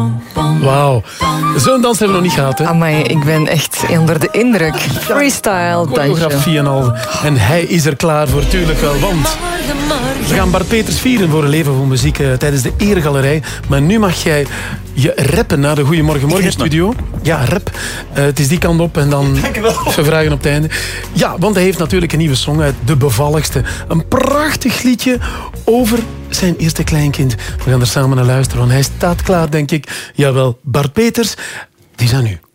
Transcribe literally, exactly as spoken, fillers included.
Wauw. Zo'n dans hebben we nog niet gehad, hè? Amai, ik ben echt onder de indruk. Freestyle dansje. Choreografie en al. En hij is er klaar voor, tuurlijk wel. Want we gaan Bart Peters vieren voor Leven voor Muziek uh, tijdens de Eregalerij. Maar nu mag jij je rappen naar de Goeiemorgen Morgen studio. Ja, rap. Uh, het is die kant op en dan we vragen op het einde. Ja, want hij heeft natuurlijk een nieuwe song uit, De Bevalligste. Een prachtig liedje over zijn eerste kleinkind. We gaan er samen naar luisteren, want hij staat klaar, denk ik. Jawel, Bart Peters, die is aan u.